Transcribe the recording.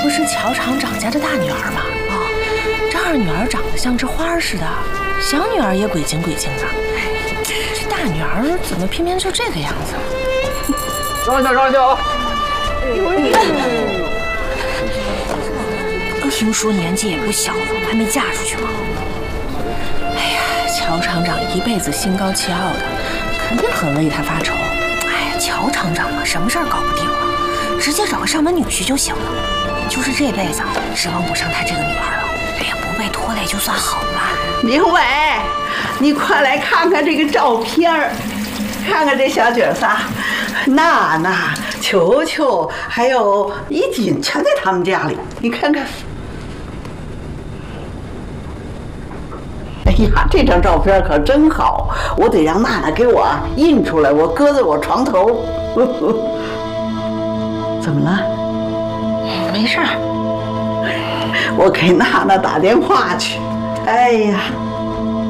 不是乔厂长家的大女儿吗？这二女儿长得像只花似的，小女儿也鬼精鬼精的。这大女儿怎么偏偏就这个样子？ 让下啊！ 听说年纪也不小了，还没嫁出去吗？哎呀，乔厂长一辈子心高气傲的，肯定很为她发愁。哎呀，乔厂长嘛，什么事儿搞不定了，直接找个上门女婿就行了。就是这辈子指望不上他这个女儿了。哎呀，不被拖累就算好了。 明伟，你快来看看这个照片儿，看看这小姐仨，娜娜、球球还有一锦全在他们家里，你看看。哎呀，这张照片可真好，我得让娜娜给我印出来，我搁在我床头。怎么了？ 没事儿。 我给娜娜打电话去。哎呀。